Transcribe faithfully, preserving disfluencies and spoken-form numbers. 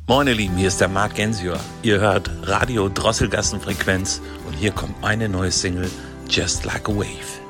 Moin ihr Lieben, hier ist der Marc Gensior. Ihr hört Radio Drosselgassenfrequenz und hier kommt meine neue Single Just Like a Wave.